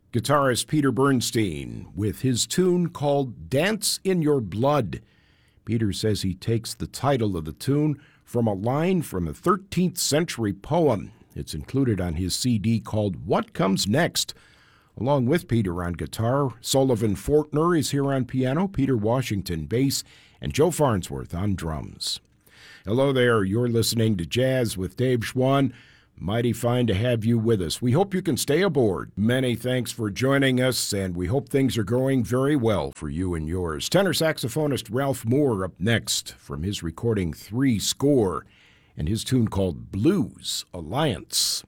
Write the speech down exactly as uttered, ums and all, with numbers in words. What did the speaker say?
Guitarist Peter Bernstein with his tune called Dance in Your Blood. Peter says he takes the title of the tune from a line from a thirteenth century poem. It's included on his C D called What Comes Next. Along with Peter on guitar, Sullivan Fortner is here on piano, Peter Washington bass, and Joe Farnsworth on drums. Hello there, you're listening to Jazz with Dave Schwann. Mighty fine to have you with us. We hope you can stay aboard. Many thanks for joining us, and we hope things are going very well for you and yours. Tenor saxophonist Ralph Moore up next from his recording Three Score and his tune called Blues Alliance.